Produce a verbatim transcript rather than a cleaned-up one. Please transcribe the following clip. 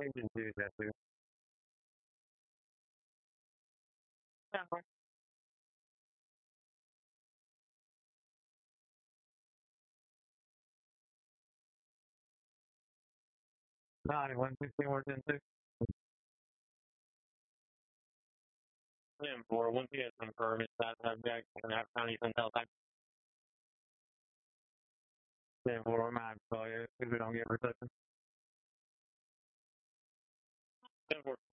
Engine two, that too. Yeah, fine. Nine, one sixteen, one ten six. ten four, one P S confirm. It's that subject and have county until time. ten four, my failure, because we don't get reception. ten four.